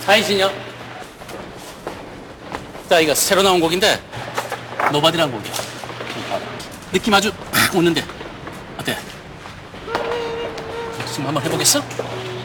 하이진요. 자, 이거 새로 나온 곡인데 노바디라는 곡이야. 느낌 아주 팍 오는데 어때? 지금 한번 해보겠어?